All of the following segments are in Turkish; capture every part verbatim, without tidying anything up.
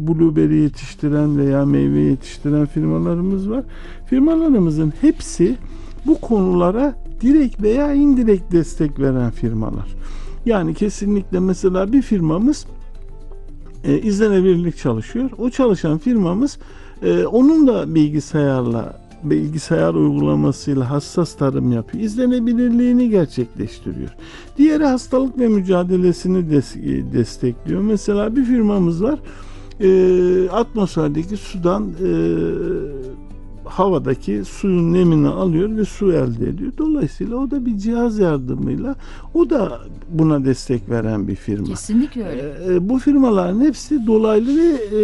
blueberry yetiştiren veya meyve yetiştiren firmalarımız var. Firmalarımızın hepsi bu konulara direkt veya indirekt destek veren firmalar. Yani kesinlikle mesela bir firmamız e, izlenebilirlik çalışıyor. O çalışan firmamız e, onun da bilgisayarla bilgisayar uygulamasıyla hassas tarım yapıyor. İzlenebilirliğini gerçekleştiriyor. Diğeri hastalık ve mücadelesini des- destekliyor. Mesela bir firmamız var. E, atmosferdeki sudan e, havadaki suyun nemini alıyor ve su elde ediyor. Dolayısıyla o da bir cihaz yardımıyla o da buna destek veren bir firma. Kesinlikle öyle. E, bu firmaların hepsi dolaylı ve e,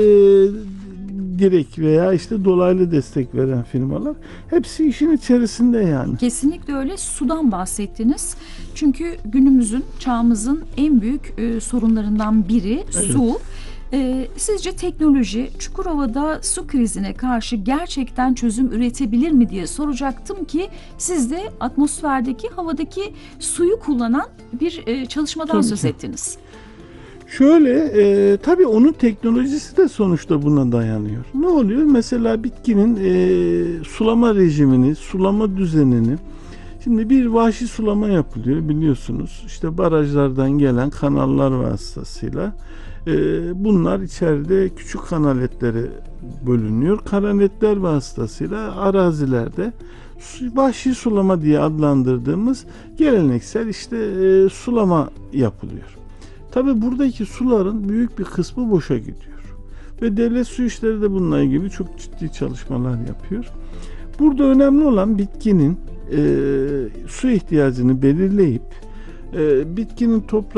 direkt veya işte dolaylı destek veren firmalar. Hepsi işin içerisinde yani. Kesinlikle öyle. Sudan bahsettiniz. Çünkü günümüzün, çağımızın en büyük e, sorunlarından biri su. Evet. Ee, sizce teknoloji Çukurova'da su krizine karşı gerçekten çözüm üretebilir mi diye soracaktım ki siz de atmosferdeki, havadaki suyu kullanan bir e, çalışmadan Tabii söz ki. ettiniz. Şöyle, e, tabii onun teknolojisi de sonuçta buna dayanıyor. Ne oluyor? Mesela bitkinin e, sulama rejimini, sulama düzenini, şimdi bir vahşi sulama yapılıyor biliyorsunuz. İşte barajlardan gelen kanallar vasıtasıyla. Bunlar içeride küçük kanaletlere bölünüyor. Kanaletler vasıtasıyla arazilerde vahşi sulama diye adlandırdığımız geleneksel işte e, sulama yapılıyor. Tabii buradaki suların büyük bir kısmı boşa gidiyor. Ve devlet su işleri de bununla ilgili çok ciddi çalışmalar yapıyor. Burada önemli olan bitkinin e, su ihtiyacını belirleyip e, bitkinin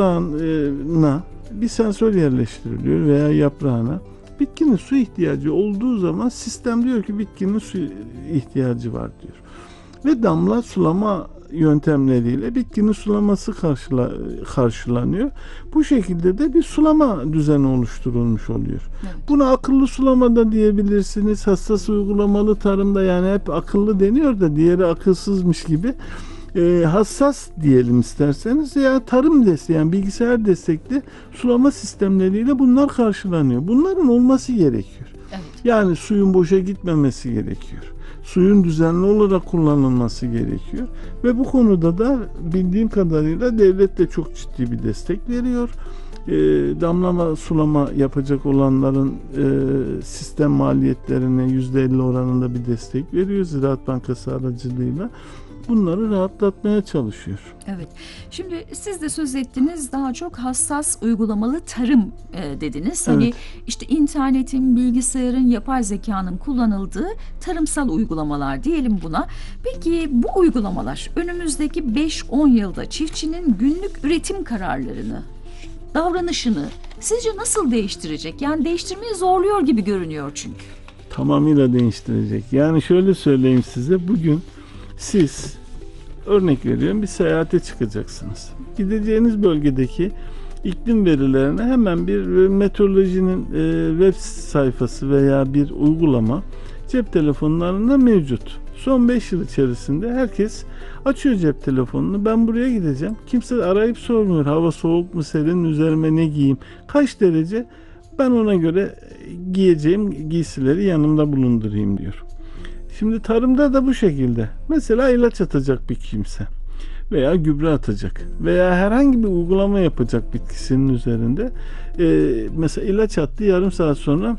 toprağına bir sensör yerleştiriliyor veya yaprağına. Bitkinin su ihtiyacı olduğu zaman sistem diyor ki bitkinin su ihtiyacı var diyor. Ve damla sulama yöntemleriyle bitkinin sulaması karşıla, karşılanıyor. Bu şekilde de bir sulama düzeni oluşturulmuş oluyor. Evet. Buna akıllı sulama da diyebilirsiniz. Hassas uygulamalı tarımda, yani hep akıllı deniyor da diğeri akılsızmış gibi. E, hassas diyelim isterseniz, ya tarım desteği, yani bilgisayar destekli sulama sistemleriyle bunlar karşılanıyor. Bunların olması gerekiyor. Evet. Yani suyun boşa gitmemesi gerekiyor. Suyun düzenli olarak kullanılması gerekiyor. Ve bu konuda da bildiğim kadarıyla devlet de çok ciddi bir destek veriyor. E, damlama sulama yapacak olanların e, sistem maliyetlerine yüzde elli oranında bir destek veriyor Ziraat Bankası aracılığıyla. Bunları rahatlatmaya çalışıyor. Evet. Şimdi siz de söz ettiniz, daha çok hassas uygulamalı tarım e, dediniz. Hani evet. işte internetin, bilgisayarın, yapay zekanın kullanıldığı tarımsal uygulamalar diyelim buna. Peki bu uygulamalar önümüzdeki beş on yılda çiftçinin günlük üretim kararlarını, davranışını sizce nasıl değiştirecek? Yani değiştirmeyi zorluyor gibi görünüyor çünkü. Tamamıyla değiştirecek. Yani şöyle söyleyeyim size, bugün siz, örnek veriyorum, bir seyahate çıkacaksınız. Gideceğiniz bölgedeki iklim verilerine hemen bir meteorolojinin e, web sayfası veya bir uygulama cep telefonlarında mevcut. Son beş yıl içerisinde herkes açıyor cep telefonunu. Ben buraya gideceğim. Kimse arayıp sormuyor. Hava soğuk mu, serin, üzerime ne giyeyim, kaç derece, ben ona göre giyeceğim giysileri yanımda bulundurayım diyor. Şimdi tarımda da bu şekilde. Mesela ilaç atacak bir kimse veya gübre atacak veya herhangi bir uygulama yapacak bitkisinin üzerinde. Ee, mesela ilaç attı, yarım saat sonra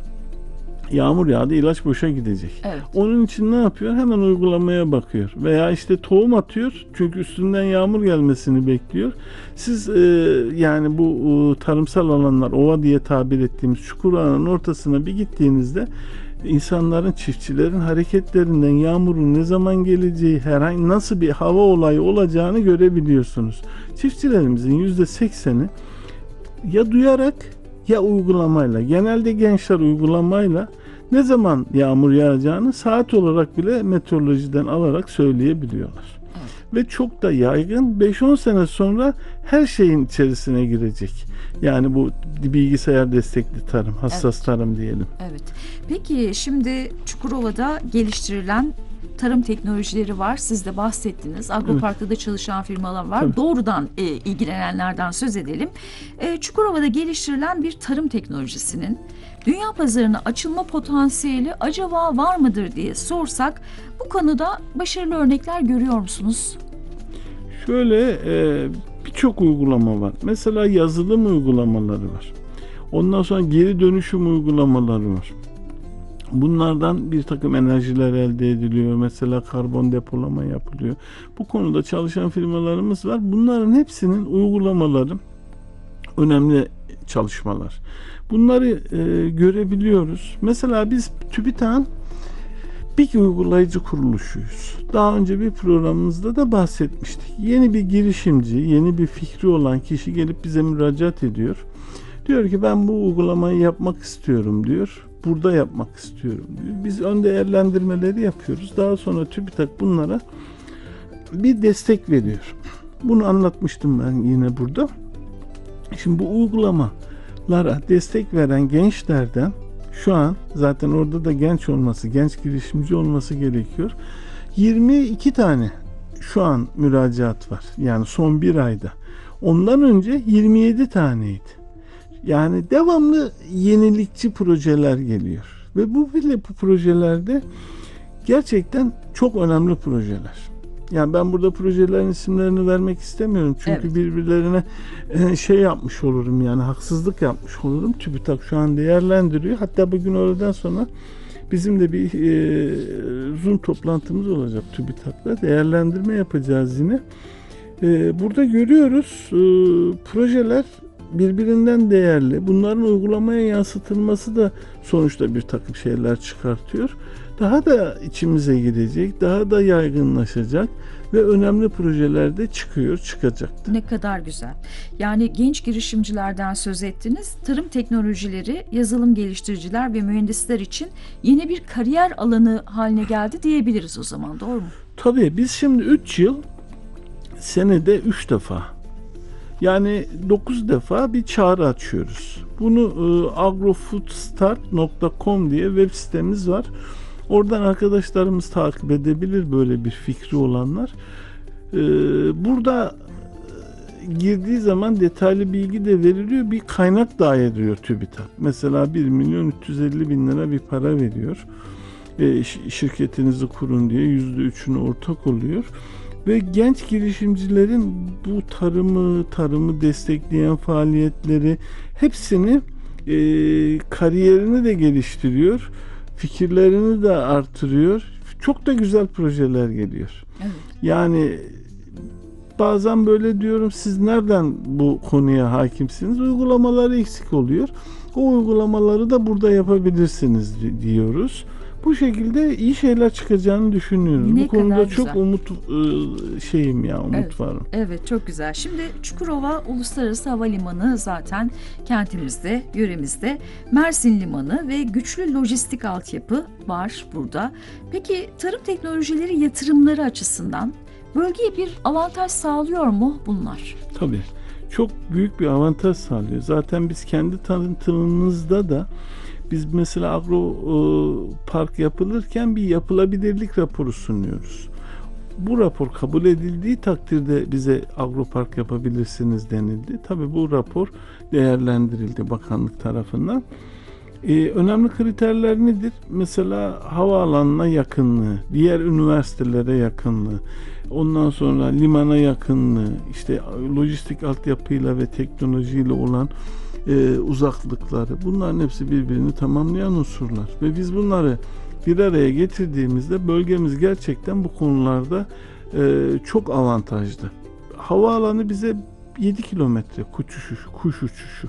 yağmur yağdı, ilaç boşa gidecek. Evet. Onun için ne yapıyor? Hemen uygulamaya bakıyor. Veya işte tohum atıyor çünkü üstünden yağmur gelmesini bekliyor. Siz e, yani bu e, tarımsal alanlar, ova diye tabir ettiğimiz çukur alanın ortasına bir gittiğinizde İnsanların, çiftçilerin hareketlerinden yağmurun ne zaman geleceği, herhangi nasıl bir hava olayı olacağını görebiliyorsunuz. Çiftçilerimizin yüzde sekseni ya duyarak ya uygulamayla, genelde gençler uygulamayla ne zaman yağmur yağacağını saat olarak bile meteorolojiden alarak söyleyebiliyorlar. Ve çok da yaygın, beş on sene sonra her şeyin içerisine girecek. Yani bu bilgisayar destekli tarım, hassas evet. tarım diyelim. Evet. Peki şimdi Çukurova'da geliştirilen tarım teknolojileri var. Siz de bahsettiniz. Agropark'ta evet. da çalışan firmalar var. Tabii. Doğrudan e, ilgilenenlerden söz edelim. E, Çukurova'da geliştirilen bir tarım teknolojisinin dünya pazarına açılma potansiyeli acaba var mıdır diye sorsak, bu konuda başarılı örnekler görüyor musunuz? Şöyle e, birçok uygulama var. Mesela yazılım uygulamaları var. Ondan sonra geri dönüşüm uygulamaları var. Bunlardan bir takım enerjiler elde ediliyor. Mesela karbon depolama yapılıyor. Bu konuda çalışan firmalarımız var. Bunların hepsinin uygulamaları önemli çalışmalar. Bunları e, görebiliyoruz. Mesela biz TÜBİTAK'ın BİK uygulayıcı kuruluşuyuz. Daha önce bir programımızda da bahsetmiştik. Yeni bir girişimci, yeni bir fikri olan kişi gelip bize müracaat ediyor. Diyor ki ben bu uygulamayı yapmak istiyorum diyor. Burada yapmak istiyorum diyor. Biz ön değerlendirmeleri yapıyoruz. Daha sonra TÜBİTAK bunlara bir destek veriyor. Bunu anlatmıştım ben yine burada. Şimdi bu uygulamalara destek veren gençlerden şu an zaten orada da genç olması, genç girişimci olması gerekiyor. yirmi iki tane şu an müracaat var. Yani son bir ayda. Ondan önce yirmi yedi taneydi. Yani devamlı yenilikçi projeler geliyor. Ve bu bile bu projelerde gerçekten çok önemli projeler. Yani ben burada projelerin isimlerini vermek istemiyorum. Çünkü Evet. birbirlerine şey yapmış olurum, yani haksızlık yapmış olurum. TÜBİTAK şu an değerlendiriyor. Hatta bugün öğleden sonra bizim de bir e, Zoom toplantımız olacak TÜBİTAK'la. Değerlendirme yapacağız yine. E, burada görüyoruz e, projeler birbirinden değerli. Bunların uygulamaya yansıtılması da sonuçta bir takım şeyler çıkartıyor. Daha da içimize girecek, daha da yaygınlaşacak ve önemli projeler de çıkıyor, çıkacaktır. Ne kadar güzel. Yani genç girişimcilerden söz ettiniz. Tarım teknolojileri, yazılım geliştiriciler ve mühendisler için yeni bir kariyer alanı haline geldi diyebiliriz o zaman, doğru mu? Tabii biz şimdi üç yıl senede üç defa, yani dokuz defa bir çağrı açıyoruz. Bunu e, agrofoodsstart nokta com diye web sitemiz var. Oradan arkadaşlarımız takip edebilir, böyle bir fikri olanlar. Ee, burada girdiği zaman detaylı bilgi de veriliyor. Bir kaynak da ayırıyor TÜBİTAK. Mesela bir milyon üç yüz elli bin lira bir para veriyor. Ee, şirketinizi kurun diye yüzde üçünü ortak oluyor. Ve genç girişimcilerin bu tarımı, tarımı destekleyen faaliyetleri hepsini e, kariyerini de geliştiriyor. Fikirlerini de artırıyor. Çok da güzel projeler geliyor. Evet. Yani bazen böyle diyorum, siz nereden bu konuya hakimsiniz? Uygulamaları eksik oluyor. O uygulamaları da burada yapabilirsiniz diyoruz. Bu şekilde iyi şeyler çıkacağını düşünüyoruz. Ne bu konuda kadar çok güzel. umut şeyim ya, umut Evet. varım. Evet, çok güzel. Şimdi Çukurova Uluslararası Havalimanı zaten kentimizde, yöremizde. Mersin Limanı ve güçlü lojistik altyapı var burada. Peki tarım teknolojileri yatırımları açısından bölgeye bir avantaj sağlıyor mu bunlar? Tabii. Çok büyük bir avantaj sağlıyor. Zaten biz kendi tanıtımımızda da biz mesela agro e, park yapılırken bir yapılabilirlik raporu sunuyoruz. Bu rapor kabul edildiği takdirde bize agropark yapabilirsiniz denildi. Tabii bu rapor değerlendirildi bakanlık tarafından. Ee, önemli kriterler nedir? Mesela havaalanına yakınlığı, diğer üniversitelere yakınlığı, ondan sonra limana yakınlığı, işte lojistik altyapıyla ve teknolojiyle olan e, uzaklıkları, bunların hepsi birbirini tamamlayan unsurlar. Ve biz bunları bir araya getirdiğimizde bölgemiz gerçekten bu konularda e, çok avantajlı. Havaalanı bize yedi kilometre kuş uçuşu, kuş uçuşu.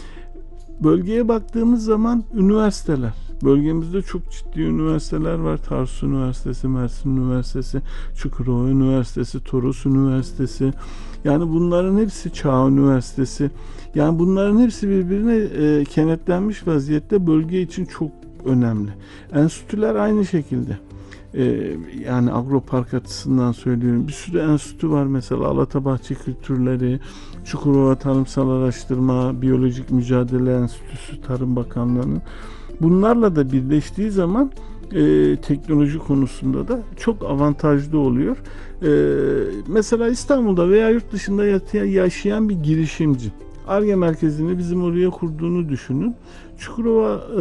Bölgeye baktığımız zaman üniversiteler. Bölgemizde çok ciddi üniversiteler var. Tarsus Üniversitesi, Mersin Üniversitesi, Çukurova Üniversitesi, Toros Üniversitesi. Yani bunların hepsi Çağ Üniversitesi. Yani bunların hepsi birbirine e, kenetlenmiş vaziyette, bölge için çok önemli. Enstitüler aynı şekilde. Ee, yani agropark açısından söylüyorum. Bir sürü enstitü var, mesela Alatabahçe Kültürleri, Çukurova Tarımsal Araştırma, Biyolojik Mücadele Enstitüsü, Tarım Bakanlığı'nın. Bunlarla da birleştiği zaman e, teknoloji konusunda da çok avantajlı oluyor. E, mesela İstanbul'da veya yurt dışında yaşayan bir girişimci Ar-Ge merkezini bizim oraya kurduğunu düşünün. Çukurova